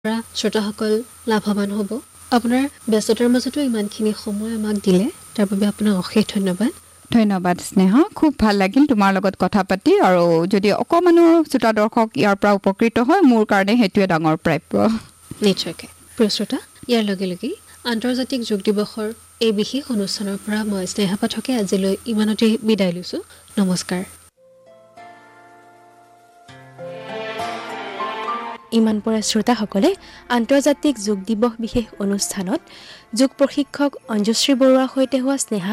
শ্ৰোতাসকল লাভৱান হ'ব। আপোনাৰ ব্যস্ততাৰ মাজতো ইমানখিনি সময় আমাক দিলে তাৰ বাবে আপোনাক অশেষ ধন্যবাদ। ধন্যবাদ স্নেহা, খুব ভাল লাগিল তোমাৰ লগত কথা পাতি, আৰু যদি অকমানো শ্ৰোতা দৰ্শক ইয়াৰ পৰা উপকৃত হয় মোৰ কাৰণে সেইটোৱে ডাঙৰ প্ৰাপ্য। নিশ্চয়কৈ। প্ৰিয় শ্ৰোতা, ইয়াৰ লগে লগেই আন্তৰ্জাতিক যোগ দিৱসৰ এই বিশেষ অনুষ্ঠানৰ পৰা মই স্নেহা পাঠকে আজিলৈ ইমানতে বিদায় লৈছোঁ। নমস্কাৰ। ইমান পৰা শ্ৰোতাসকলে আন্তৰ্জাতিক যোগ দিৱস বিশেষ অনুষ্ঠানত যোগ প্ৰশিক্ষক অঞ্জুশ্ৰী বৰুৱাৰ সৈতে হোৱা স্নেহা